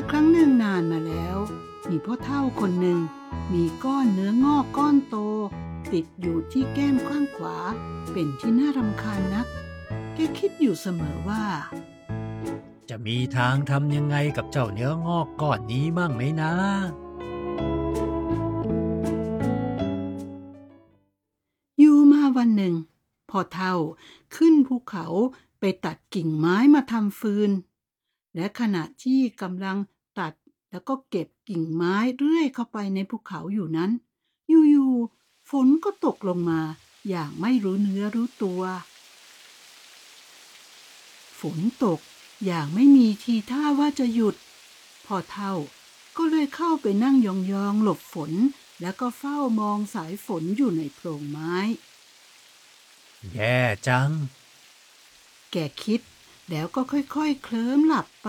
ครั้งหนึ่งนานมาแล้วมีพ่อเฒ่าคนหนึ่งมีก้อนเนื้องอกก้อนโตติดอยู่ที่แก้มข้างขวาเป็นที่น่ารำคาญนักแกคิดอยู่เสมอว่าจะมีทางทำยังไงกับเจ้าเนื้องอกก้อนนี้มั่งไหมนะอยู่มาวันหนึ่งพ่อเฒ่าขึ้นภูเขาไปตัดกิ่งไม้มาทำฟืนและขณะที่กำลังตัดแล้วก็เก็บกิ่งไม้เรื่อยเข้าไปในภูเขาอยู่นั้นอยู่ๆฝนก็ตกลงมาอย่างไม่รู้เนื้อรู้ตัวฝนตกอย่างไม่มีทีท่าว่าจะหยุดพ่อเฒ่าก็เลยเข้าไปนั่งยองๆหลบฝนแล้วก็เฝ้ามองสายฝนอยู่ในโพรงไม้แย่จังแกคิดแล้วก็ค่อยๆเคลิ้มหลับไป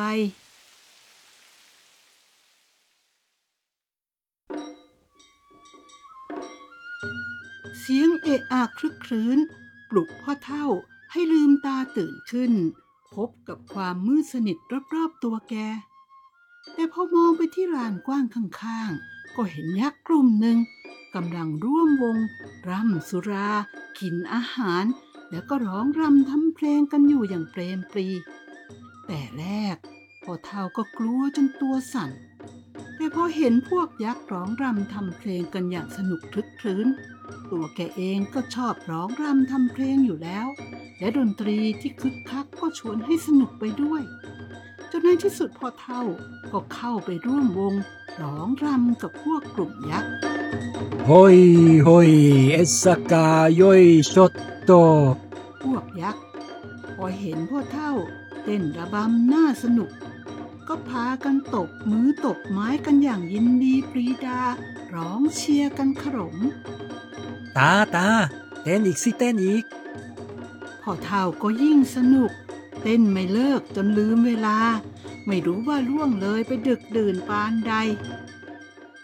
เสียงเอะอะครึกครื้นปลุกพ่อเฒ่าให้ลืมตาตื่นขึ้นพบกับความมืดสนิทรอบๆตัวแกแต่พอมองไปที่ลานกว้างข้างๆก็เห็นยักษ์กลุ่มหนึ่งกำลังร่วมวงร่ำสุรากินอาหารแล้วก็ร้องรำทำเพลงกันอยู่อย่างเปรมปรีแต่แรกพ่อเฒ่าก็กลัวจนตัวสั่นแต่พอเห็นพวกยักษ์ร้องรำทำเพลงกันอย่างสนุกคลึกครื้นตัวแกเองก็ชอบร้องรำทำเพลงอยู่แล้วและดนตรีที่คึกคักก็ชวนให้สนุกไปด้วยจนในที่สุดพ่อเฒ่าก็เข้าไปร่วมวงร้องรำกับพวกกลุ่มยักษ์โฮยโฮยเอสกาโยยชดโตพวกยักษ์พอเห็นพ่อเฒ่าเต้นระบำน่าสนุกก็พากันตบมือตบไม้กันอย่างยินดีปรีดาร้องเชียร์กันขรมตาเต้นอีกสิเต้นอีกพ่อเฒ่าก็ยิ่งสนุกเต้นไม่เลิกจนลืมเวลาไม่รู้ว่าล่วงเลยไปดึกดื่นปานใด